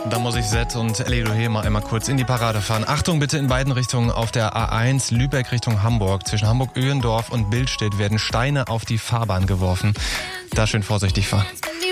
Da muss ich Zett und Ellie Dohe mal einmal kurz in die Parade fahren. Achtung bitte in beiden Richtungen auf der A1 Lübeck Richtung Hamburg. Zwischen Hamburg-Öhendorf und Billstedt werden Steine auf die Fahrbahn geworfen. Da schön vorsichtig fahren.